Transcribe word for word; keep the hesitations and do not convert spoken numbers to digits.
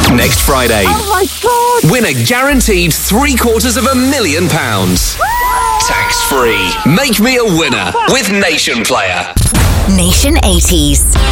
Next Friday. Oh my God! Win a guaranteed three quarters of a million pounds. Tax free. Make me a winner with Nation Player. Nation eighties.